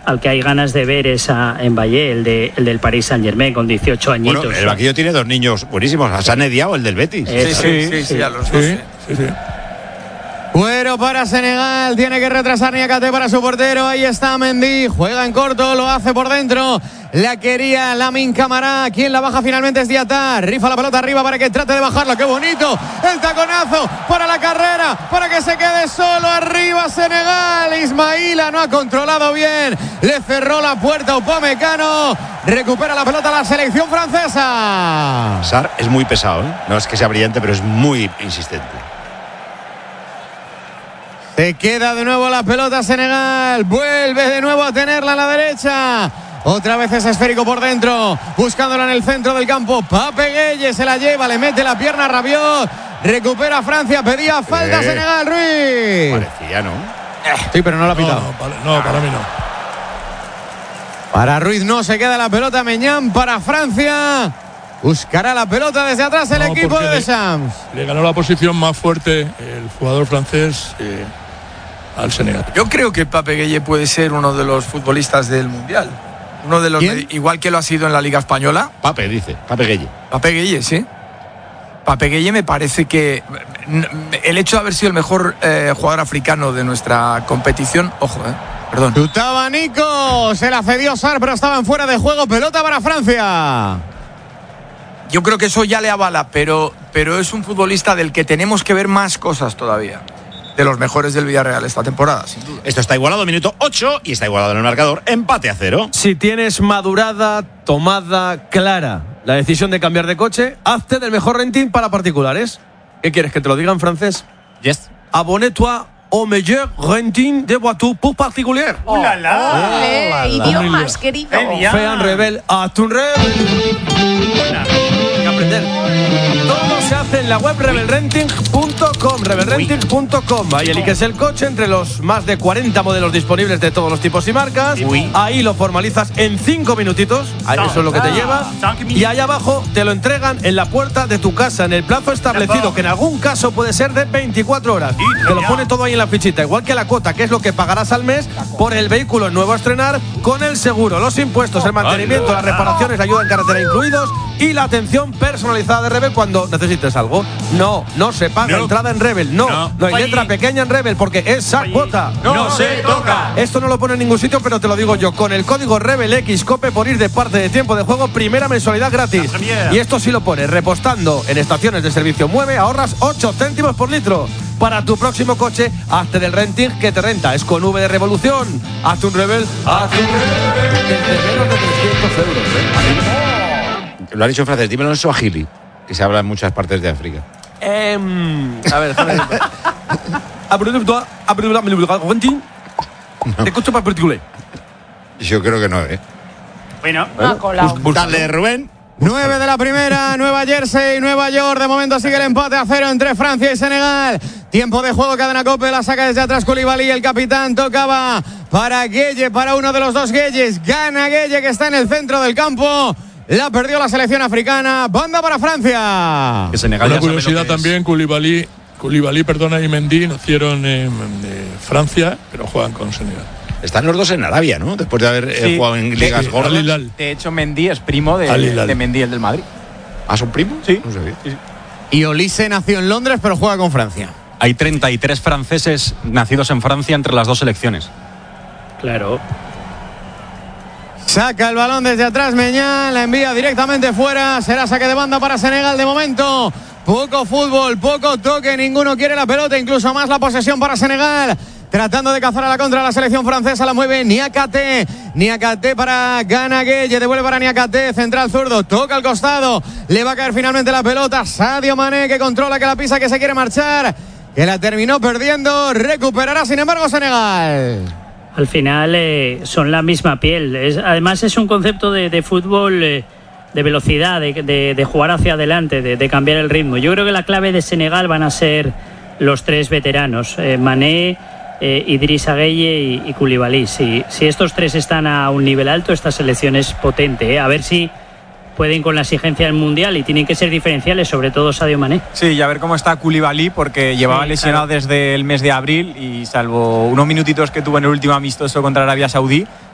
al que hay ganas de ver es a Mbappé, el del Paris Saint-Germain, con 18 añitos. Bueno, el vaquillo tiene dos niños buenísimos, a Sané Diao, el del Betis. Sí, a los dos. Sí. Cuero para Senegal, tiene que retrasar Niakate para su portero, ahí está Mendy, juega en corto, lo hace por dentro, la quería Lamine Camara, quien la baja finalmente es Diatá, rifa la pelota arriba para que trate de bajarla, qué bonito, el taconazo para la carrera, para que se quede solo arriba Senegal, Ismaila no ha controlado bien, le cerró la puerta Upamecano, recupera la pelota la selección francesa. Sarr es muy pesado, ¿eh? No es que sea brillante, pero es muy insistente. Se queda de nuevo la pelota Senegal. Vuelve de nuevo a tenerla a la derecha. Otra vez es esférico por dentro. Buscándola en el centro del campo. Pape Gueye se la lleva. Le mete la pierna a Rabiot. Recupera Francia. Pedía falta Senegal. Ruiz. Parecía, ¿no? Sí, pero no la ha pitado. No, para mí no. Para Ruiz no. Se queda la pelota Meñán para Francia. Buscará la pelota desde atrás el equipo de Deschamps. Le ganó la posición más fuerte el jugador francés al Senegal. Yo creo que Pape Gueye puede ser uno de los futbolistas del Mundial. Uno de los igual que lo ha sido en la Liga Española. Pape Gueye. Pape Gueye, sí. Pape Gueye me parece que el hecho de haber sido el mejor jugador africano de nuestra competición, ojo, perdón. Chutaba Nico, se la cedió Sarr, pero estaban fuera de juego. Pelota para Francia. Yo creo que eso ya le avala, pero es un futbolista del que tenemos que ver más cosas todavía. De los mejores del Villarreal esta temporada, sin duda. Esto está igualado, minuto 8, y está igualado en el marcador, empate a 0. Si tienes madurada, tomada, clara la decisión de cambiar de coche, hazte del mejor renting para particulares. ¿Qué quieres, que te lo diga en francés? Yes. Abonne-toi au meilleur renting de voitures pour particulier. ¡Ole! Idiomas, querido. Fais un rebel a tu rebel. Hay que aprender. Todo se hace en la web rebelrenting.com. Rebelrenting.com. Ahí eliges el coche entre los más de 40 modelos disponibles de todos los tipos y marcas. Ahí lo formalizas en 5 minutitos. Eso es lo que te lleva. Y ahí abajo te lo entregan en la puerta de tu casa en el plazo establecido, que en algún caso puede ser de 24 horas. Te lo pone todo ahí en la fichita, igual que la cuota, que es lo que pagarás al mes por el vehículo nuevo a estrenar, con el seguro, los impuestos, el mantenimiento, las reparaciones, la ayuda en carretera incluidos y la atención personalizada de Rebel cuando necesites algo. No se paga entrada en Rebel. No hay letra pequeña en Rebel, porque esa cuota no se toca. Esto no lo pone en ningún sitio, pero te lo digo yo. Con el código REBELXCOPE por ir de parte de tiempo de juego, primera mensualidad gratis. Y esto sí lo pone repostando en estaciones de servicio Mueve, ahorras 8 céntimos por litro. Para tu próximo coche, hazte del renting que te renta. Es con V de revolución. Hazte un Rebel. Hazte un Rebel. Desde menos de 300 euros. Lo ha dicho en francés, dímelo en Swahili, que se habla en muchas partes de África. A ver, renting de coche para particular. Yo creo que no, Bueno, dale, Rubén. 9 de la primera, Nueva Jersey, Nueva York. De momento sigue el empate a 0 entre Francia y Senegal. Tiempo de juego, cadena Cope, la saca desde atrás Koulibaly, el capitán. Tocaba para Gueye, para uno de los dos Gueyes. Gana Gueye, que está en el centro del campo. La perdió la selección africana. Banda para Francia. Que Senegal. Una curiosidad también, Koulibaly, y Mendy nacieron en Francia, pero juegan con Senegal. Están los dos en Arabia, ¿no? Después de haber jugado en ligas gordas. De hecho, Mendy es primo de Mendy, el del Madrid. ¿Ah, son primos? Sí. No sabía. Sí. Y Olise nació en Londres, pero juega con Francia. Hay 33 franceses nacidos en Francia entre las dos selecciones. claro. Saca el balón desde atrás Meñán, la envía directamente fuera. Será saque de banda para Senegal de momento. Poco fútbol, poco toque, ninguno quiere la pelota, incluso más la posesión para Senegal. Tratando de cazar a la contra la selección francesa, la mueve Niakate. Niakate para Gana Gueye, devuelve para Niakate, central zurdo, toca al costado. Le va a caer finalmente la pelota. Sadio Mané que controla, que la pisa, que se quiere marchar. Que la terminó perdiendo, recuperará sin embargo Senegal. Al final son la misma piel. Además es un concepto de fútbol de velocidad, de jugar hacia adelante, de cambiar el ritmo. Yo creo que la clave de Senegal van a ser los tres veteranos, Mané, Idrissa Gueye y Koulibaly. Si estos tres están a un nivel alto, esta selección es potente. A ver si pueden con la exigencia del Mundial y tienen que ser diferenciales, sobre todo Sadio Mané. Sí, y a ver cómo está Koulibaly, porque llevaba lesionado desde el mes de abril y salvo unos minutitos que tuvo en el último amistoso contra Arabia Saudí,